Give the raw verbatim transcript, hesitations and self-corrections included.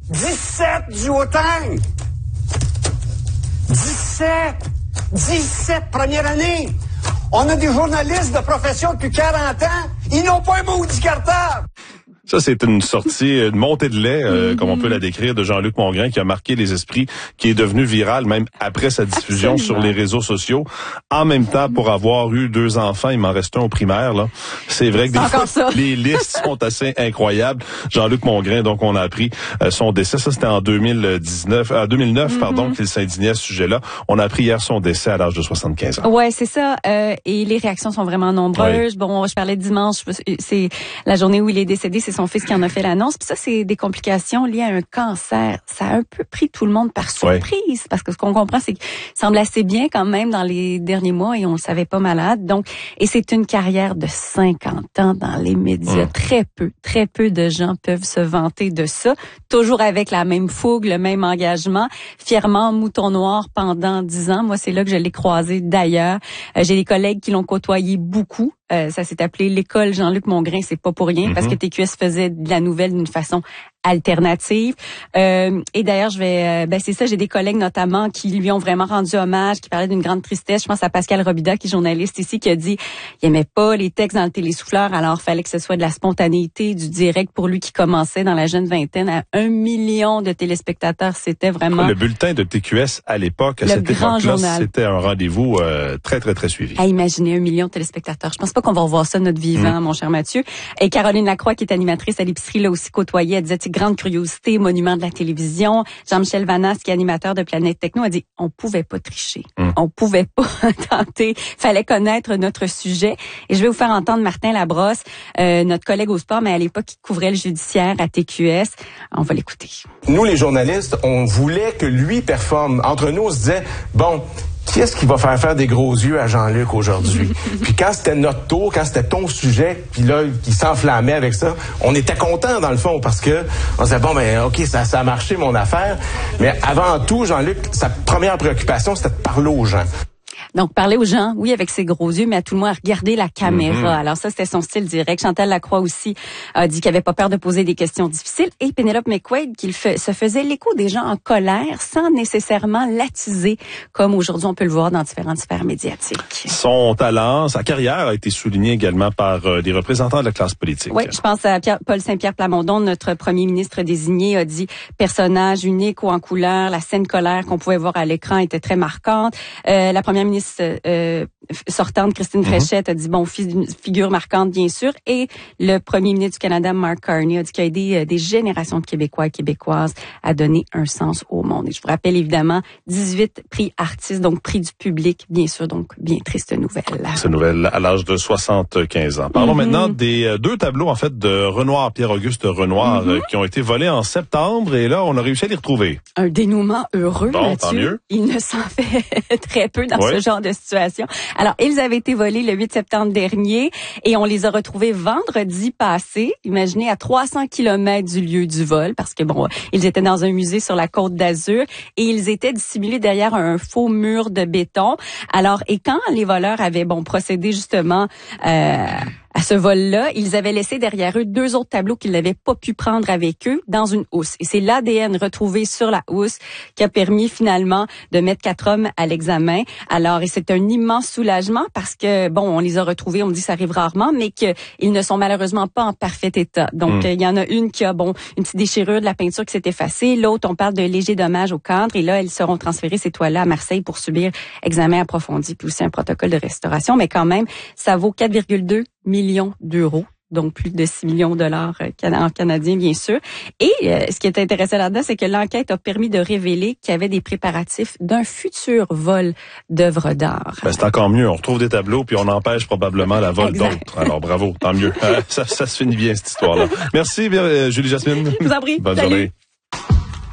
dix-sept du Haut-Tang! dix-sept! dix-sept, première année! On a des journalistes de profession depuis quarante ans, ils n'ont pas un maudit cartable! Ça, c'est une sortie, une montée de lait, euh, mm-hmm. comme on peut la décrire, de Jean-Luc Mongrain, qui a marqué les esprits, qui est devenu viral même après sa diffusion Absolument. Sur les réseaux sociaux. En même temps, pour avoir eu deux enfants, il m'en reste un au primaire, là. C'est vrai que des fois, ça. les listes sont assez incroyables. Jean-Luc Mongrain, donc, on a appris euh, son décès. Ça, c'était en deux mille dix-neuf, euh, deux mille neuf, mm-hmm. pardon, qu'il s'indignait à ce sujet-là. On a appris hier son décès à l'âge de soixante-quinze ans. Ouais, c'est ça. Euh, et les réactions sont vraiment nombreuses. Oui. Bon, je parlais dimanche, c'est la journée où il est décédé, c'est son fils qui en a fait l'annonce. Puis ça, c'est des complications liées à un cancer. Ça a un peu pris tout le monde par surprise. Ouais. Parce que ce qu'on comprend, c'est qu'il semble assez bien quand même dans les derniers mois et on le savait pas malade. Donc, et c'est une carrière de cinquante ans dans les médias. Mmh. Très peu, très peu de gens peuvent se vanter de ça. Toujours avec la même fougue, le même engagement. Fièrement mouton noir pendant dix ans. Moi, c'est là que je l'ai croisé d'ailleurs. Euh, j'ai des collègues qui l'ont côtoyé beaucoup. Euh, ça s'est appelé l'école Jean-Luc Mongrain, c'est pas pour rien, mm-hmm. parce que T Q S faisait de la nouvelle d'une façon alternative. Euh, et d'ailleurs, je vais, euh, ben c'est ça, j'ai des collègues notamment qui lui ont vraiment rendu hommage, qui parlaient d'une grande tristesse. Je pense à Pascal Robida, qui est journaliste ici, qui a dit il aimait pas les textes dans le télésouffleur, alors fallait que ce soit de la spontanéité, du direct pour lui qui commençait dans la jeune vingtaine à un million de téléspectateurs. C'était vraiment... Le bulletin de T Q S à l'époque, à cette époque-là, c'était un rendez-vous euh, très, très, très suivi. À imaginer un million de téléspectateurs. Je pense pas qu'on va revoir ça notre vivant, mmh. mon cher Mathieu. Et Caroline Lacroix, qui est animatrice à l'épicerie, l'a aussi côtoyé. Elle disait, grande curiosité, monument de la télévision. Jean-Michel Vanas, qui est animateur de Planète Techno, a dit, on pouvait pas tricher. Mmh. On pouvait pas tenter. Fallait connaître notre sujet. Et je vais vous faire entendre Martin Labrosse, euh, notre collègue au sport, mais à l'époque, qui couvrait le judiciaire à T Q S. On va l'écouter. Nous, les journalistes, on voulait que lui performe. Entre nous, on se disait, bon, qui est-ce qui va faire faire des gros yeux à Jean-Luc aujourd'hui? Puis quand c'était notre tour, quand c'était ton sujet, puis là, il s'enflammait avec ça, on était contents dans le fond parce que on disait, bon, ben OK, ça, ça a marché mon affaire. Mais avant tout, Jean-Luc, sa première préoccupation, c'était de parler aux gens. Donc, parler aux gens, oui, avec ses gros yeux, mais à tout le moins à regarder la caméra. Mm-hmm. Alors ça, c'était son style direct. Chantal Lacroix aussi a dit qu'elle avait pas peur de poser des questions difficiles. Et Pénélope McQuaid, qu'il fe- se faisait l'écho des gens en colère sans nécessairement l'attiser, comme aujourd'hui on peut le voir dans différentes sphères médiatiques. Son talent, sa carrière a été soulignée également par euh, des représentants de la classe politique. Oui, je pense à Pierre, Paul Saint-Pierre Plamondon, notre premier ministre désigné, a dit personnage unique ou en couleur. La scène colère qu'on pouvait voir à l'écran était très marquante. Euh, la première ministre Euh, sortante, Christine mm-hmm. Fréchette, a dit, bon, figure marquante, bien sûr. Et le premier ministre du Canada, Mark Carney, a dit qu'il a aidé euh, des générations de Québécois et Québécoises à donner un sens au monde. Et je vous rappelle évidemment, dix-huit prix artistes, donc prix du public, bien sûr, donc bien triste nouvelle. Cette nouvelle à l'âge de soixante-quinze ans. Parlons mm-hmm. maintenant des euh, deux tableaux, en fait, de Renoir, Pierre-Auguste Renoir, mm-hmm. euh, qui ont été volés en septembre, et là, on a réussi à les retrouver. Un dénouement heureux, bon, Mathieu. Tant mieux. Il ne s'en fait très peu dans oui. ce genre de situation. Alors, ils avaient été volés le huit septembre dernier et on les a retrouvés vendredi passé, imaginez, à trois cents kilomètres du lieu du vol, parce que bon, ils étaient dans un musée sur la Côte d'Azur et ils étaient dissimulés derrière un faux mur de béton. Alors, et quand les voleurs avaient, bon, procédé justement euh, à ce vol-là, ils avaient laissé derrière eux deux autres tableaux qu'ils n'avaient pas pu prendre avec eux dans une housse. Et c'est l'A D N retrouvé sur la housse qui a permis finalement de mettre quatre hommes à l'examen. Alors, et c'est un immense soulagement parce que, bon, on les a retrouvés, on me dit que ça arrive rarement, mais qu'ils ne sont malheureusement pas en parfait état. Donc, il mmh. y en a une qui a, bon, une petite déchirure de la peinture qui s'est effacée. L'autre, on parle de légers dommages au cadre. Et là, elles seront transférées, ces toiles-là, à Marseille pour subir examen approfondi puis aussi un protocole de restauration. Mais quand même, ça vaut quatre virgule deux millions d'euros, donc plus de six millions de dollars en canadien, bien sûr. Et euh, ce qui est intéressant là-dedans, c'est que l'enquête a permis de révéler qu'il y avait des préparatifs d'un futur vol d'œuvres d'art. Ben, c'est encore mieux. On retrouve des tableaux, puis on empêche probablement la vol exact. d'autres. Alors, bravo, tant mieux. ça, ça se finit bien, cette histoire-là. Merci, bien, Julie Jasmine. Je vous en prie. Bonne Salut. journée.